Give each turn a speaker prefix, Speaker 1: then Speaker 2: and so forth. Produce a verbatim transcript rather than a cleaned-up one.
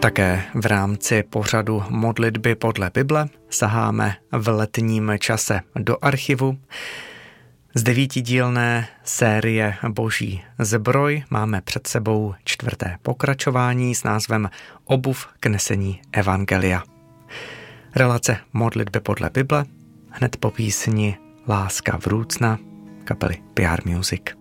Speaker 1: Také v rámci pořadu Modlitby podle Bible saháme v letním čase do archivu. Z devítidílné série Boží zbroj máme před sebou čtvrté pokračování s názvem Obuv k nesení evangelia. Relace Modlitby podle Bible hned po písni Láska vrúcna kapely P R Music.